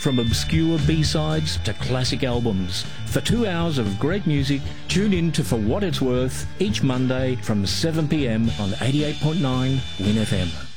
From obscure B-sides to classic albums. For 2 hours of great music, tune in to For What It's Worth each Monday from 7 p.m. on 88.9 Win FM.